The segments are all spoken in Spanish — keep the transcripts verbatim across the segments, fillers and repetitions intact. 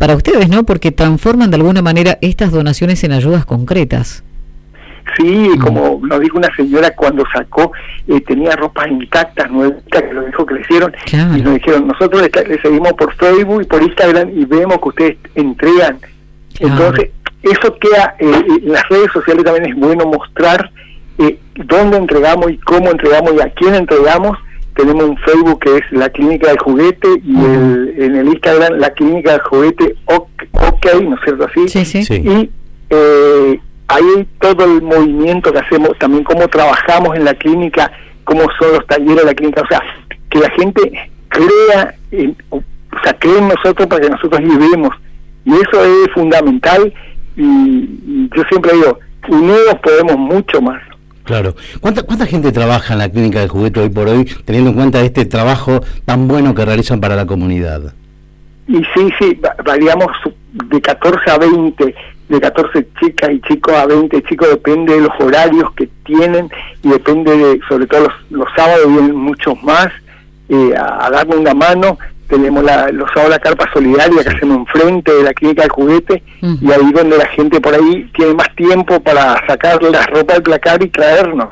para ustedes, ¿no? Porque transforman de alguna manera estas donaciones en ayudas concretas. Sí, como nos dijo una señora cuando sacó, eh, tenía ropas intactas, nuevas, que los hijos crecieron, claro. Y nos dijeron, nosotros le, le seguimos por Facebook y por Instagram y vemos que ustedes entregan. Claro. Entonces, eso queda, eh, en las redes sociales también es bueno mostrar eh, dónde entregamos y cómo entregamos y a quién entregamos. Tenemos un Facebook que es la Clínica del Juguete y uh-huh. el, en el Instagram la Clínica del Juguete OK, ¿no es cierto así? Sí, sí. sí. Y eh, ahí todo el movimiento que hacemos, también cómo trabajamos en la clínica, cómo son los talleres de la clínica, o sea, que la gente crea, en, o sea, cree en nosotros para que nosotros ayudemos, y eso es fundamental, y, y yo siempre digo, unidos podemos mucho más. Claro. ¿Cuánta, ¿Cuánta gente trabaja en la Clínica del Juguete hoy por hoy, teniendo en cuenta este trabajo tan bueno que realizan para la comunidad? Y sí, sí, variamos de catorce a veinte, de catorce chicas y chicos a veinte chicos, depende de los horarios que tienen y depende de, sobre todo los, los sábados vienen muchos más eh, a, a darme una mano. Tenemos la, los sábados la carpa solidaria que hacemos enfrente de la Clínica del Juguete, uh-huh. y ahí donde la gente por ahí tiene más tiempo para sacar la ropa del placar y traernos.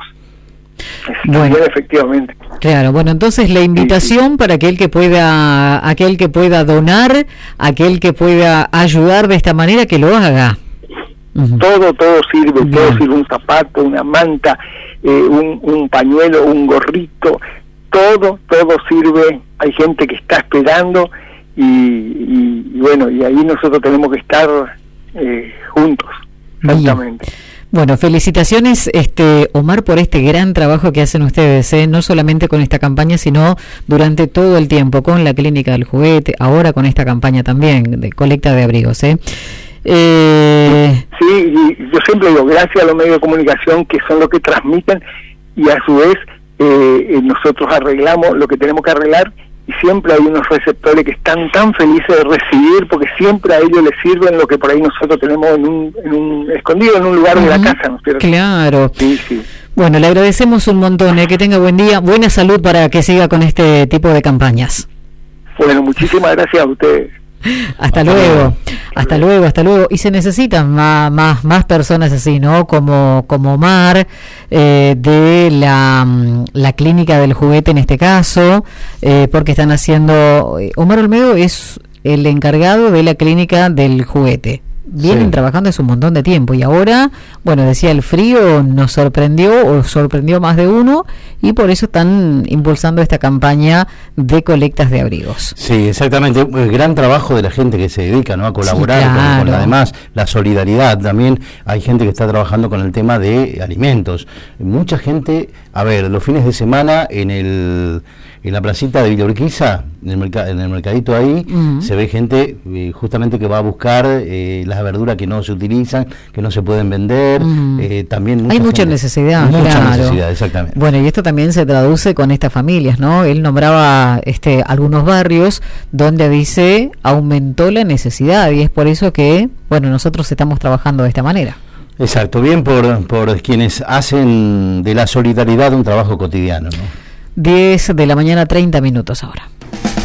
Bueno, bien, efectivamente. Claro, bueno, entonces la invitación sí, sí. para aquel que pueda, aquel que pueda donar, aquel que pueda ayudar de esta manera, que lo haga. Uh-huh. Todo, todo sirve, bien. Todo sirve, un zapato, una manta, eh, un, un pañuelo, un gorrito, todo, todo sirve. Hay gente que está esperando y, y, y bueno, y ahí nosotros tenemos que estar eh, juntos, exactamente. Bien. Bueno, felicitaciones, este Omar, por este gran trabajo que hacen ustedes, ¿eh? No solamente con esta campaña, sino durante todo el tiempo, con la Clínica del Juguete, ahora con esta campaña también de colecta de abrigos, ¿eh? Eh... Sí, y yo siempre digo, gracias a los medios de comunicación que son los que transmiten y a su vez eh, nosotros arreglamos lo que tenemos que arreglar y siempre hay unos receptores que están tan felices de recibir porque siempre a ellos les sirven lo que por ahí nosotros tenemos en un, en un escondido en un lugar uh-huh. de la casa, ¿no es cierto? Claro. Sí, sí. Bueno, le agradecemos un montón, ¿eh? Que tenga buen día, buena salud para que siga con este tipo de campañas. Bueno, muchísimas gracias a ustedes. Hasta luego, hasta luego, hasta luego. Y se necesitan más, más, más personas así, ¿no? Como, como Omar, eh, de la, la Clínica del Juguete en este caso, eh, porque están haciendo. Omar Olmedo es el encargado de la Clínica del Juguete. Vienen sí. trabajando hace un montón de tiempo y ahora, bueno, decía, el frío nos sorprendió o sorprendió más de uno y por eso están impulsando esta campaña de colectas de abrigos. Sí, exactamente, el gran trabajo de la gente que se dedica, ¿no?, a colaborar, sí, claro, con, con además la solidaridad. También hay gente que está trabajando con el tema de alimentos. Mucha gente, a ver, los fines de semana en el en la placita de Villa Urquiza, en el, merc- en el mercadito ahí, uh-huh. se ve gente eh, justamente que va a buscar eh, las verduras que no se utilizan, que no se pueden vender. Uh-huh. eh, también hay mucha gente, necesidad, mucha claro. necesidad, exactamente. Bueno, y esto también se traduce con estas familias, ¿no? Él nombraba este algunos barrios donde dice aumentó la necesidad y es por eso que, bueno, nosotros estamos trabajando de esta manera. Exacto, bien por, por quienes hacen de la solidaridad un trabajo cotidiano, ¿no? diez de la mañana, treinta minutos ahora.